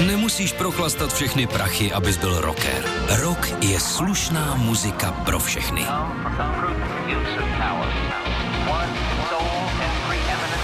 Nemusíš prochlastat všechny prachy, abys byl rocker. Rock je slušná muzika pro všechny.